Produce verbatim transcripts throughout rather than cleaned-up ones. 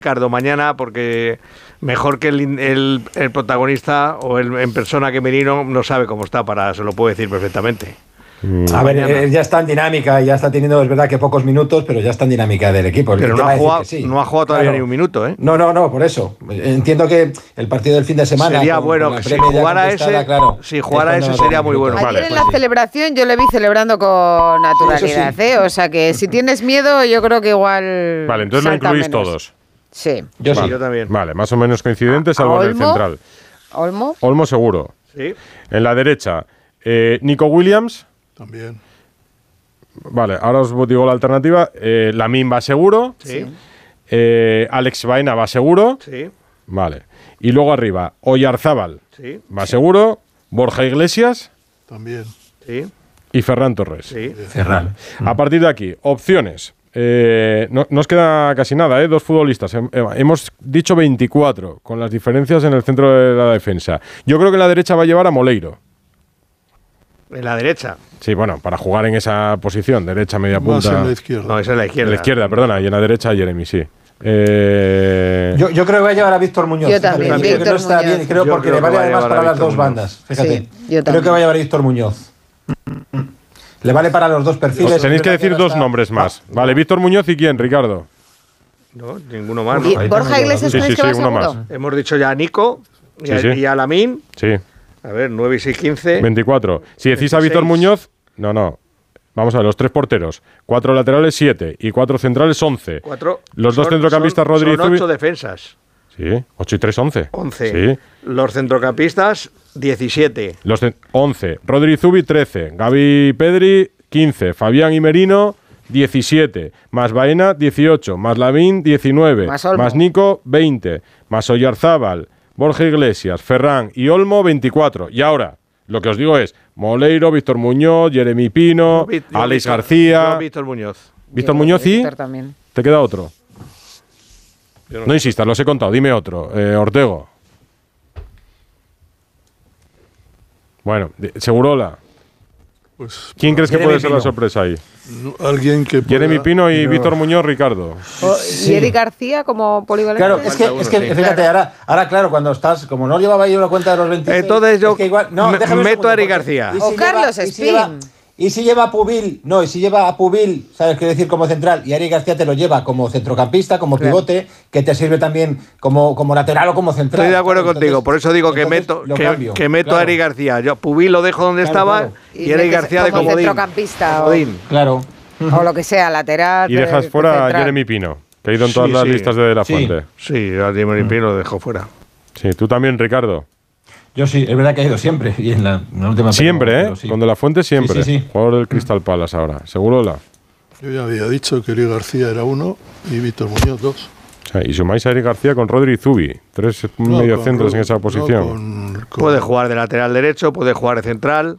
Ricardo mañana, porque mejor que el, el, el protagonista o el en persona que Merino no sabe cómo está, para se lo puede decir perfectamente. A ver, él ya está en dinámica, ya está teniendo, es verdad que pocos minutos, pero ya está en dinámica del equipo. Pero no ha, jugado, sí. no ha jugado todavía claro. ni un minuto, ¿eh? No, no, no, por eso. Entiendo que el partido del fin de semana... Sería con, bueno, con si jugara ese, claro, si jugara ese sería muy bueno. Ayer vale, en pues la sí. celebración yo le vi celebrando con naturalidad, sí. ¿eh? O sea que si tienes miedo, yo creo que igual... Vale, entonces lo incluís menos. todos. Sí. Yo vale. sí, yo también. Vale, más o menos coincidentes, salvo en el central. ¿Olmo? Olmo seguro. Sí. En la derecha, eh, Nico Williams. También. Vale, ahora os digo la alternativa. Eh, Lamine va seguro. Sí. Eh, Alex Baena va seguro. Sí. Vale. Y luego arriba, Oyarzábal sí. va seguro. Borja Iglesias. También. Sí. Y Ferran Torres. Sí. Ferran. A partir de aquí, opciones. Eh, no nos queda casi nada, ¿eh? Dos futbolistas. Hem, hemos dicho veinticuatro, con las diferencias en el centro de la defensa. Yo creo que en la derecha va a llevar a Moleiro. En la derecha. Sí, bueno, para jugar en esa posición, derecha, media punta. Más en la izquierda. No, esa es la izquierda. En la izquierda, perdona, y en la derecha Jeremy, sí. Eh... Yo, yo creo que va a llevar a Víctor Muñoz. Yo también, creo Víctor que no está Muñoz. bien, creo Yo porque creo le vale que va además para las dos Muñoz. bandas. Fíjate. Sí, yo creo que va a llevar a Víctor Muñoz. Le vale para los dos perfiles. Os tenéis que decir dos nombres más. Ah. Vale, Víctor Muñoz y quién, Ricardo. No, ninguno más. ¿Y ¿no? Borja Iglesias sí, crees sí, que sí, va uno seguro? más. Hemos dicho ya a Nico y, Sí, a, sí. y a Lamine. Sí. A ver, nueve y seis, quince. veinticuatro. Si decís a Víctor Muñoz, no, no. Vamos a ver, los tres porteros. Cuatro laterales, siete. Y cuatro centrales, once. Cuatro. Los dos son, centrocampistas, son, Rodri y son Zubi. ocho defensas. Sí, ocho y tres, once. once. Sí. Los centrocampistas, diecisiete. Los de, once. Rodri y Zubi, trece. Gavi y Pedri, quince. Fabián y Merino, diecisiete. Más Baena, dieciocho. Más Lamine, diecinueve. Más Olmo. Más Nico, veinte. Más Oyarzábal, Borja Iglesias, Ferran y Olmo, veinticuatro. Y ahora, lo que os digo es Moleiro, Víctor Muñoz, Jeremy Pino, Yo, yo, Alex Víctor, García. yo, Víctor Muñoz. Víctor Yo, Muñoz y... Víctor también. ¿Te queda otro? Yo No, no insistas, los he contado. Dime otro. Eh, Ortego. Bueno, de- Segurola. Pues, ¿Quién crees que Jeremy puede ser la Pino. sorpresa ahí? no, alguien que pueda- Jeremy Pino y Yo- Víctor Muñoz, Ricardo. O- Sí. ¿Y Eric García como polivalente? Claro, es que, es que uno, sí. fíjate, ahora, ahora claro, cuando estás, como no llevaba yo la cuenta de los veintiséis... Entonces yo es que igual, no, me- déjame un meto segundo, a Eric porque- García. ¿y O Carlos y si Espín. lleva- Y si lleva a Pubil, no, y si lleva a Pubil, ¿sabes qué decir? Como central, y Eric García te lo lleva como centrocampista, como Claro. pivote, que te sirve también como, como lateral o como central. Estoy de acuerdo ¿sabes? contigo, Entonces- por eso digo que entonces meto, lo que, cambio, que meto claro. a Eric García. Yo Pubil lo dejo donde Claro, estaba claro. y, Y Eric metes García de como comodín. centrocampista o- Comodín. Claro. O lo que sea, lateral. Y dejas de- fuera a central. Jeremy Pino, que ha ido en Sí, todas las sí. listas de La Sí. Fuente. Sí, a Jeremy Pino lo dejo fuera. Sí, tú también, Ricardo. Yo sí, es verdad que ha ido siempre, y en la, en la última... Siempre, pero- ¿eh? pero sí. Con De La Fuente siempre. Sí, sí, sí. Jugador del Crystal Palace ahora. Segurola. Yo ya había dicho que Eric García era uno y Víctor Muñoz dos. O sea, y sumáis a Eric García con Rodri y Zubi. Tres No, mediocentros con- en esa no, posición. con- con- Puede jugar de lateral derecho, puede jugar de central.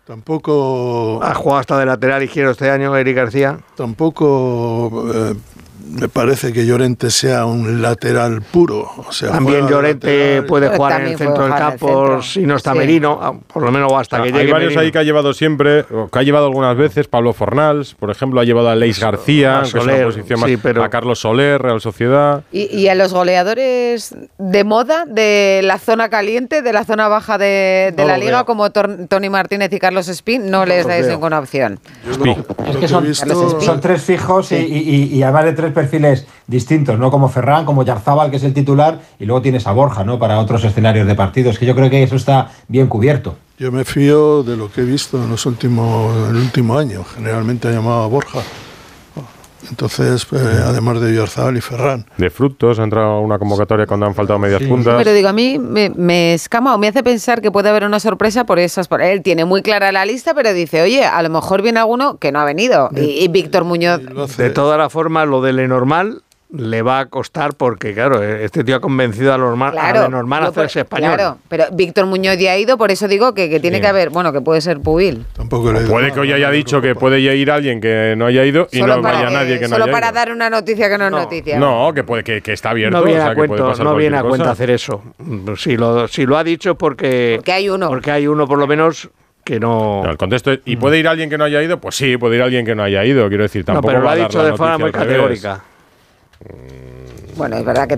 Tampoco, Ha jugado hasta de lateral izquierdo este año Eric García. tampoco eh, me parece que Llorente sea un lateral puro. O sea, También juega de Llorente lateral. puede Pero jugar en también el centro puede del jugar en el campo centro. si no está Sí. Merino, ah, por lo menos hasta O sea, que hay llegue varios Merino. ahí que ha llevado siempre, o que ha llevado algunas veces. Pablo Fornals, por ejemplo, ha llevado a Leis García, a que es una Soler, posición más, sí, pero- a Carlos Soler, Real Sociedad. Y, y a los goleadores de moda de la zona caliente, de la zona baja de, de No la lo liga, veo. como Tor- Tony Martínez y Carlos Espín, no les lo dais veo. ninguna opción. Yo Spi. lo- Es lo que he son, visto- son tres fijos y, y, y además de tres perfiles distintos, ¿no? Como Ferran, como Yarzábal, que es el titular, y luego tienes a Borja, ¿no? Para otros escenarios de partidos, que yo creo que eso está bien cubierto. Yo me fío de lo que he visto en los últimos, en el último año. Generalmente ha llamado a Borja. Entonces, eh, además de Villarreal y Ferran. De Frutos, ha entrado a una convocatoria cuando han faltado medias Sí. puntas. Pero digo, a mí me, me escama o me hace pensar que puede haber una sorpresa por esas. Por, él tiene muy clara la lista, pero dice, oye, a lo mejor viene alguno que no ha venido. Y, y Víctor Muñoz. Y lo hace- De todas las formas, lo de Lenormand le va a costar porque, claro, este tío ha convencido a Lenormand a Claro, Lenormand a yo por- hacerse español. Claro, pero Víctor Muñoz ya ha ido, por eso digo que, que tiene Sí. que haber, bueno, que puede ser Pubil. Tampoco le he ido Puede nada, que hoy no haya me dicho que preocupa. puede ya ir alguien que no haya ido y Solo no para vaya que- nadie que no Solo haya para ido. dar una noticia que no es No. noticia. No, que, puede, que, que está abierto. No viene o sea, a que puede cuento, pasar no viene a cualquier cuenta cosa. hacer eso. Si lo, si lo ha dicho es porque, Porque hay uno. porque hay uno por lo menos que no... No, el contexto es, ¿y puede ir alguien que no haya ido? Pues sí, puede ir alguien que no haya ido. Quiero decir, No, tampoco pero lo va ha a dar dicho la de forma noticia muy al revés. categórica. Bueno, es verdad que